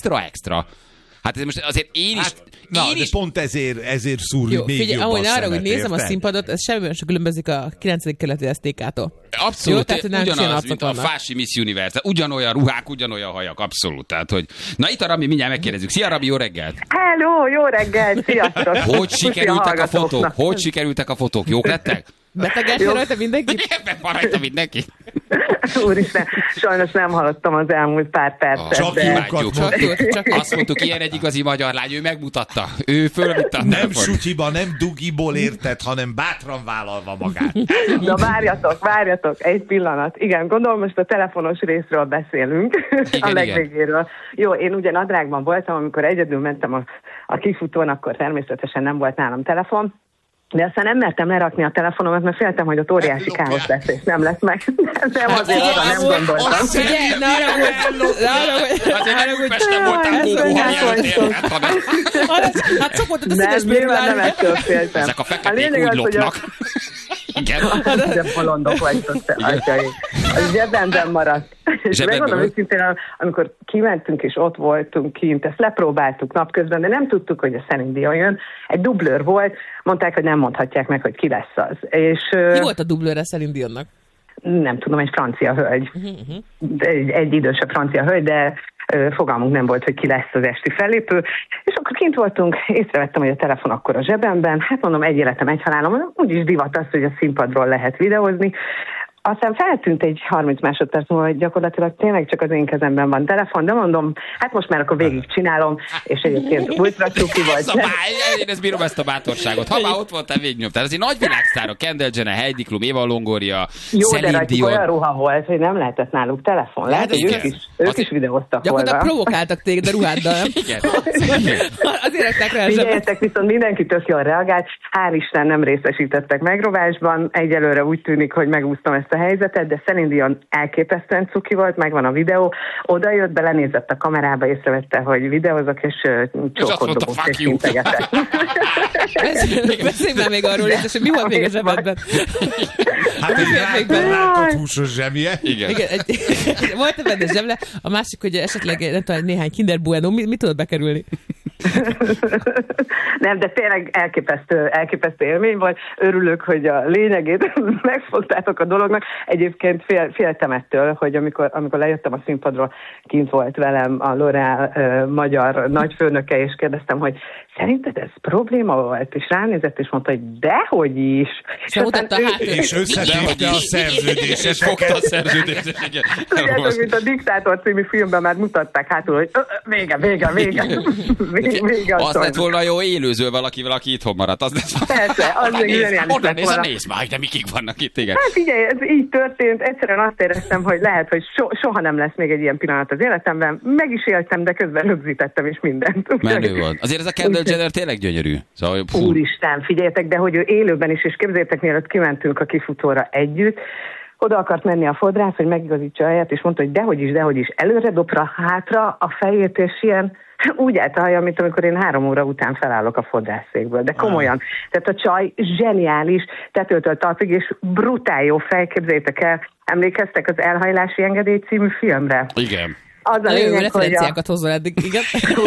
extra. Hát ez most azért én is... de pont ezért szúrjuk még jobban ahogy a szemet, arra, hogy nézem érted? a színpadot, ez semmiben sem különbözik a 9. keleti STK-tól. Abszolút, jó, tehát, ugyanaz, mint a Fási Miss Universe. Ugyanolyan ruhák, ugyanolyan hajak, abszolút. Tehát, hogy... Na itt a Rami, mindjárt megkérdezzük. Szia Rami, jó reggelt! Hello, jó reggelt, sziasztok! Hogy sikerültek a fotók? Jók lettek? Betegedtél rajta mindenki? Van rajta mindenki? Úristen, sajnos nem hallottam az elmúlt pár percet. Csak imádjuk. Azt mondtuk, ilyen egy igazi magyar lány, ő megmutatta. Ő fölvitte a Nem telefon. sutyiba, nem dugiból érted, hanem bátran vállalva magát. Na várjatok, egy pillanat. Igen, gondolom most a telefonos részről beszélünk, igen, a legvégéről. Jó, én ugye nadrágban voltam, amikor egyedül mentem a kifutón, akkor természetesen nem volt nálam telefon. De aztán nem mertem lerakni a telefonomat, mert féltem, hogy ott óriási káosz lesz, és nem lesz meg. Nem azért arra nem gondoltam. Pesten voltál kókó, hát csak mondtad a Nem, színes nyilván nem ettől féltem. ezek a feketék úgy lopnak. Igen. De bolondok vagytok, atyaik. A zsebemben maradt. És megmondom őszintén, amikor kimentünk és ott voltunk kint, ezt lepróbáltuk napközben, de nem tudtuk, hogy a Celine Dion jön. Egy dublőr volt, mondták, hogy nem mondhatják meg, hogy ki lesz az. És, ki volt a dublőre Celine Dionnak? Nem tudom, egy francia hölgy. Egy idősebb francia hölgy, de fogalmunk nem volt, hogy ki lesz az esti fellépő. És akkor kint voltunk, észrevettem, hogy a telefon akkor a zsebemben. Hát mondom, egy életem, egy halálom. Úgyis divat az, hogy a színpadról lehet videózni. Aztán feltűnt egy 30 másodperc múlva, hogy gyakorlatilag tényleg csak az én kezemben van telefon, de mondom, hát most már akkor végig csinálom, és egyébként ultra cuki vagy. Én ezt bírom, ezt a bátorságot. Ha már ott voltál, végignyomtál. Azért nagy világsztárok, Kendall Jenner, Heidi Klum, Éva Longoria, jó, Celine de rajtuk Dion. olyan ruha volt, hogy nem lehetett náluk telefon. Lehet, hogy ők is videóztak volna. Gyakorlatilag provokáltak téged a ruháddal, nem? Igen. Azért adták rá a zsebet. Figyeljetek, viszont mindenki tök jól reagált. Hál' Isten nem részesítettek megrovásban. Egyelőre úgy tűnik, hogy megúsztam ezt a helyzetet, de Celine Dion elképesztően cuki volt, megvan a videó. Oda jött, belenézett a kamerába, észrevette, hogy videózok, és csókot dobott, és integetett. Beszélj már még arról, hogy mi volt még a zsebedben? Hát egy rátott húsos zsebje. Igen. Volt-e benne zseble? A másik, hogy esetleg nem tudom, néhány Kinder Bueno, mit tudod bekerülni? Nem, de tényleg elképesztő élmény volt. Örülök, hogy a lényegét megfogtátok a dolognak. Egyébként féltem ettől, hogy amikor lejöttem a színpadról, kint volt velem a L'Oréal magyar nagyfőnöke, és kérdeztem, hogy szerinted ez probléma volt? És ránézett, és mondta, hogy dehogy is. És összetette a szerződéseket. És fogta a szerződéseket. Tudjátok, mint a Diktátor című filmben már mutatták hátul, hogy vége. Az lett volna jó élőző valakivel, aki itthon maradt. Az lett persze, az még zseniális lett volna. Nézd már, de mikik vannak itt, igen. Hát figyelj, ez így történt. Egyszerűen azt éreztem, hogy lehet, hogy soha nem lesz még egy ilyen pillanat az életemben. Meg is éltem, de közben rögzítettem is mindent. Menő volt. Azért ez a Kendall Jenner tényleg gyönyörű. Szóval, úristen, figyeljetek, de hogy ő élőben is, és képzeljétek, mielőtt kimentünk a kifutóra együtt, oda akart menni a fodrász, hogy megigazítsa a helyet, és mondta, hogy dehogy is, előre dobra, hátra a fejét, és ilyen úgy állt a haja, mint amikor én 3 óra után felállok a fodrászszékből. De komolyan. Tehát a csaj zseniális, tetőtől talpig, és brutál jó fej, képzeljétek el. Emlékeztek az Elhajlási engedély című filmre? Igen. Az a lényeg, referenciákat hozol eddig, igen.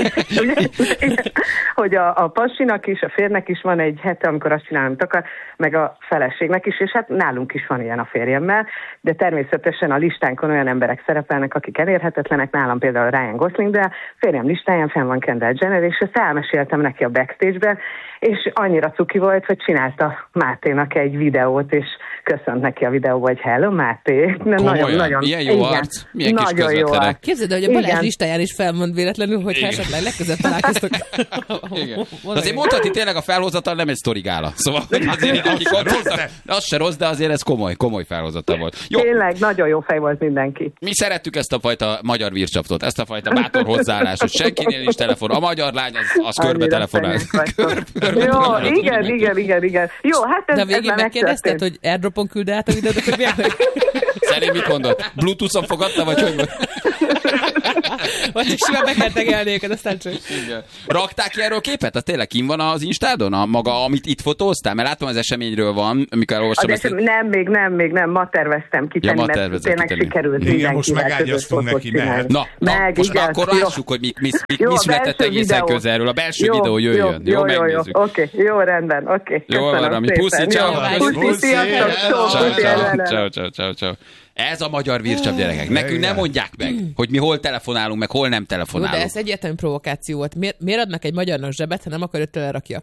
hogy a pasinak is, a férnek is van egy hete, amikor azt csinál, amit akar, meg a feleségnek is, és hát nálunk is van ilyen a férjemmel, de természetesen a listánkon olyan emberek szerepelnek, akik elérhetetlenek, nálam például Ryan Gosling, de a férjem listáján fenn van Kendall Jenner, és ezt elmeséltem neki a backstage-ben, és annyira cuki volt, hogy csinálta Máténak egy videót, és köszönt neki a videóba, hogy hello Máté. Nagyon, milyen jó arc, milyen kis közvetlenek. Képzeld, hogy a Balázs listáján is felmond véletlenül, hogy esetleg legközelebb találkoztok. Igen. Azért mondhatni, tényleg a felhozatal nem egy sztorigála. Szóval azért, akik ott voltak, az se rossz, de azért ez komoly felhozatal volt. Jó. Tényleg, nagyon jó fej volt mindenki. Mi szerettük ezt a fajta magyar vircsaptot, ezt a fajta bátor hozzáállás, hogy senkinél nincs telefon. A magyar lány az körbe telefonál. Jó, igen. Jó, hát ez de végén megkérdezted, hogy airdropon küld át a videót, hogy milyen? Szerint mit mondott? Bluetooth-on fogadta, vagy hogy volt? Vagy simán be kell tegelni őket, aztán csak. Igen. Rakták ki erről képet? Az tényleg kim van az Instádon? A maga, amit itt fotóztál? Mert látom, az eseményről van, amikor olvastam ezt. Nem, ma terveztem kitenni, mert tényleg sikerült mindenkivel közös fotót csinálni. Na, most már akkor lássuk, hogy mi született egészen közelről. A belső videó jöjjön. Jó, megnézzük. Oké, jó, rendben, oké. Jó, valami. Puszi, ciao. Puszi, Ciao. Ez a magyar vircsap, gyerekek. Nekünk nem mondják meg, hogy mi hol telefonálunk, meg hol nem telefonálunk. De ez egyértelmű provokáció volt. Miért adnak egy magyarnak zsebet, ha nem akar, hogy telerakja?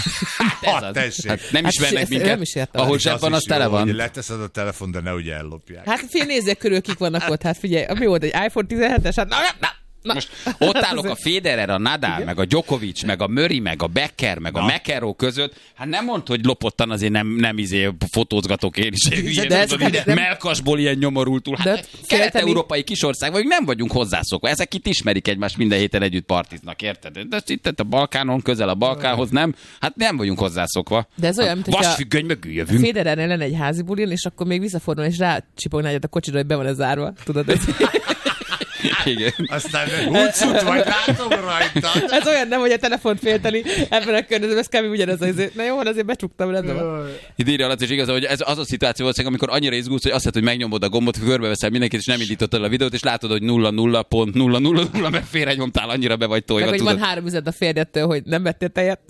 Hát nem ismernek minket. Ahol zseb van, az tele van. Leteszed a telefon, de ne ugye ellopják. Hát nézzék körül, kik vannak ott. Hát figyelj, mi volt egy iPhone 17-es? Hát na. Most ott állok a Federer, a Nadal, meg a Djokovic, meg a Murray, meg a Becker, meg a McEnroe között. Hát nem mondd, hogy lopottan azért nem fotózgatok én is. Melkasból ilyen nyomorultul. Hát kelet-európai kisország vagyunk, nem vagyunk hozzászokva. Ezek itt ismerik egymást, minden héten együtt partiznak, érted? De itt a Balkánon, közel a Balkánhoz nem. Hát nem vagyunk hozzászokva. De ez olyan, mint vasfüggöny mögül jövünk. Federernél lenne egy házi bulin, és akkor még visszafordul, és rácsipogná a kocsira, hogy be van zárva. Tudod, ez... Igen. Aztán úgy szut vagy, látom rajta. Ez olyan nem, hogy a telefont félteni ebben a környezetben, ez kb. Ugyanaz azért. Na jó, azért becsuktam, rendben van. Itt írja alatt, és igaz, hogy ez az a szituáció volt, amikor annyira izgulsz, hogy azt hiszed, hogy megnyomod a gombot, körbeveszel mindenkit, és nem indítottad a videót, és látod, hogy 0,0.000, mert félrenyomtál, annyira be vagy tojva. Meg hogy van 3 üzenet a férjettől, hogy nem vettél tejet.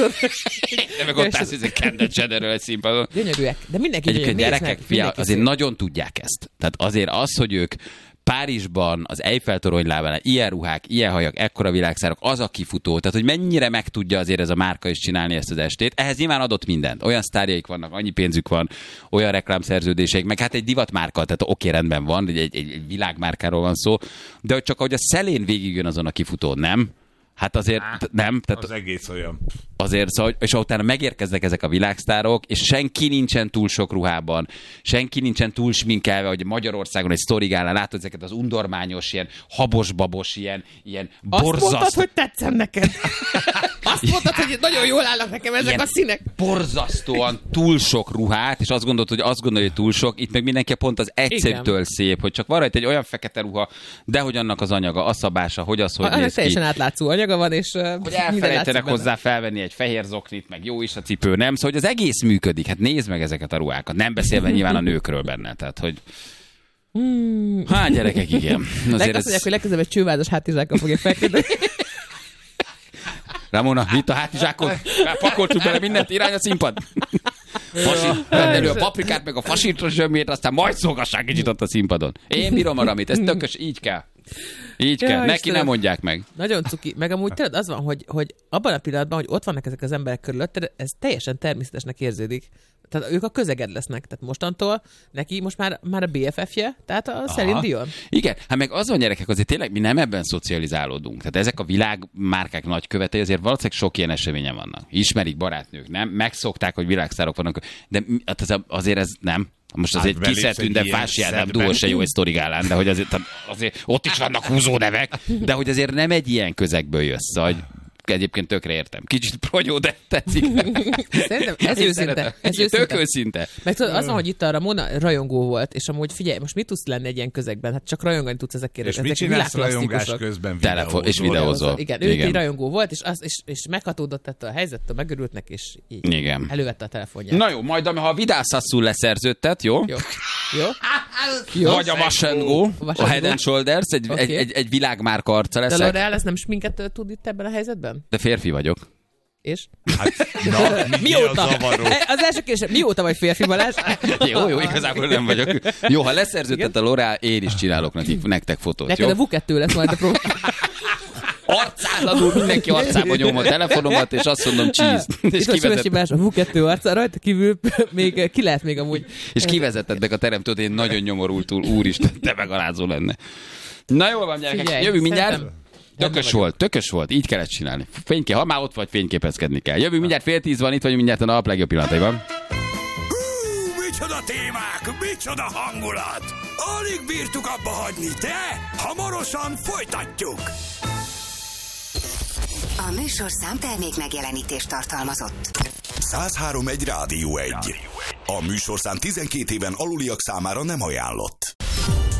Meg ott állsz, hogy Kendall Jennerről egy színpadon. Gyönyörűek, de mindenki egyébként gyerekek, azért nagyon tudják ezt. Tehát azért az, hogy ők Párizsban, az Eiffel-torony lábán, ilyen ruhák, ilyen hajak, ekkora világszárok, az a kifutó. Tehát, hogy mennyire meg tudja azért ez a márka is csinálni ezt az estét. Ehhez nyilván adott mindent. Olyan sztárjaik vannak, annyi pénzük van, olyan reklámszerződéseik, meg hát egy divatmárka, tehát oké, rendben van, egy világmárkáról van szó, de hogy csak ahogy a szelén végigjön azon a kifutón, nem? Hát azért nem. Tehát az egész olyan. Azért, szóval, és utána megérkeznek ezek a világsztárok, és senki nincsen túl sok ruhában, senki nincsen túl sminkelve, hogy Magyarországon egy sztorigálán látod ezeket az undormányos, ilyen habos-babos, ilyen borzasztó... Azt mondtad, hogy tetszem neked. Azt mondtad, hogy nagyon jól állnak nekem ezek a színek. Borzasztóan túl sok ruhát, és azt gondolja, hogy túl sok, itt meg mindenki pont az egyszerűtől szép, hogy csak van rajta egy olyan fekete ruha, de hogy annak az anyaga, a szabása, hogy az, hogy néz ki. Teljesen átlátszó anyaga van, és hogy elfelejtenek hozzá felvenni egy fehér zoknit, meg jó is a cipő, nem? Szóval, hogy az egész működik. Hát nézd meg ezeket a ruhákat. Nem beszélve nyilván a nőkről benne. Tehát, hogy... Hát, gyerekek, igen. Azért azt mondják, hogy legközelebb egy csővázas hátizsákkal fogja feküdni. Ramona, vitt a hátizsákot? Pakoltuk bele mindent, irány a színpad. Vedd elő a paprikát, meg a fasírtra zsömjét, aztán majd szolgassák kicsit ott a színpadon. Én bírom a Ramit, ez tökös, így kell. Így kell, neki Istenem, nem mondják meg. Nagyon cuki. Meg amúgy tényleg az van, hogy abban a pillanatban, hogy ott vannak ezek az emberek körülötted, ez teljesen természetesnek érződik. Tehát ők a közeged lesznek. Tehát mostantól neki most már a BFF-je, tehát a Celine Dion. Igen, hát meg az van, gyerekek, azért tényleg mi nem ebben szocializálódunk. Tehát ezek a világmárkák nagykövetei, azért valószínűleg sok ilyen eseményen vannak. Ismerik barátnők, nem? Megszokták, hogy világsztárok vannak. De azért ez nem. Most azért kiszedtünk, de Fásián nem dúl se jó egy sztorigálán, de hogy azért ott is vannak húzó nevek, de hogy azért nem egy ilyen közegből jössz, hogy egyébként tökre értem. Kicsit progyó, de tetszik. Szerintem ez őszinte. Tök őszinte. Meg tudod, az van, hogy itt a Ramona rajongó volt, és amúgy figyelj, most mit tudsz lenni egy ilyen közegben? Hát csak rajongani tudsz ezekért. És mit csinálsz rajongás közben? És videózol. Igen, ő egy rajongó volt, és meghatódott ettől a helyzettől, megörült neki, és így elővette a telefonját. Na jó, majd ha a Vidal Sassoon leszerződtet, jó? Jó. Vagy a Wash & Go, a Head and Shoulders, egy világmárka arca leszek. De L'Oréal, ez nem sminket tud itt ebben a helyzetben? De férfi vagyok. És? Hát, mióta? Az első kérdés, mióta vagy férfi, Balázs? Jó, igazából nem vagyok. Jó, ha leszerződtet a L'Oréal, én is csinálok nektek fotót. Neked jó? A VU2 lesz majd a próba. Arcázadul mindenki arcába nyom a telefonomat, és azt mondom, cheese. És kivezetett a VU2 arca, rajta kívül még ki lehet még amúgy. És kivezetettek a teremtőt, én nagyon nyomorultul, úristen, te megalázó lenne. Na jól van, gyerekek, jövünk mindjárt. Tökös volt, így kellett csinálni. Ha már ott vagy, fényképezkedni kell. Jövünk mindjárt 9:30 van, itt vagyunk mindjárt a nap legjobb pillanataiban. Micsoda témák, micsoda hangulat! Alig bírtuk abba hagyni, de hamarosan folytatjuk! A műsorszám termék megjelenítést tartalmazott. 103.1 Rádió 1. A műsorszám 12 éven aluliak számára nem ajánlott.